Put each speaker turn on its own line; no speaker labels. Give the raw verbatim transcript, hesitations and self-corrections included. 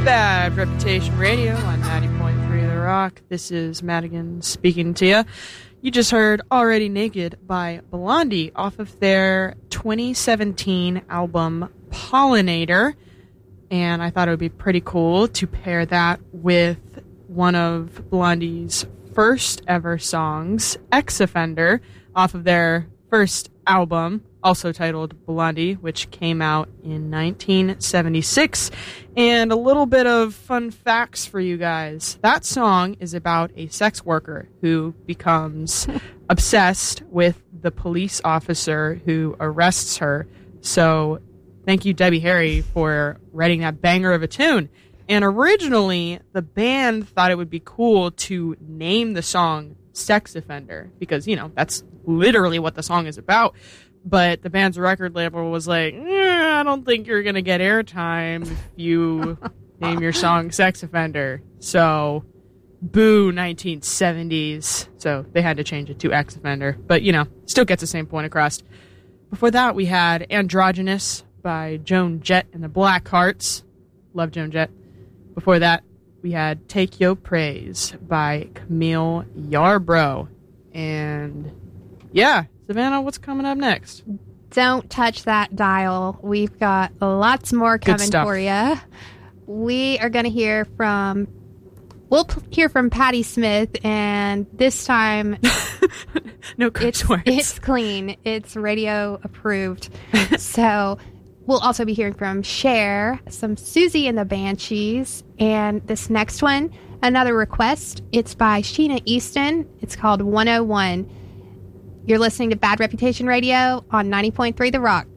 Bad Reputation Radio on ninety point three The Rock. This is Madigan speaking to you. You just heard Already Naked by Blondie off of their twenty seventeen album Pollinator. And I thought it would be pretty cool to pair that with one of Blondie's first ever songs, Ex Offender, off of their first album, also titled Blondie, which came out in nineteen seventy-six. And a little bit of fun facts for you guys. That song is about a sex worker who becomes obsessed with the police officer who arrests her. So thank you, Debbie Harry, for writing that banger of a tune. And originally, the band thought it would be cool to name the song Sex Offender because, you know, that's literally what the song is about. But the band's record label was like, eh, I don't think you're going to get airtime if you name your song Sex Offender. So, boo nineteen seventies. So they had to change it to Ex Offender. But, you know, still gets the same point across. Before that, we had Androgynous by Joan Jett and the Blackhearts. Love Joan Jett. Before that, we had Take Yo Praise by Camille Yarbrough. And, yeah, Savannah, what's coming up next?
Don't touch that dial. We've got lots more coming for you. We are going to hear from, we'll p- hear from Patti Smith, and this time,
no curse
it's,
words.
It's clean. It's radio approved. So we'll also be hearing from Cher, some Susie and the Banshees, and this next one, another request. It's by Sheena Easton. It's called one oh one. You're listening to Bad Reputation Radio on ninety point three The Rock.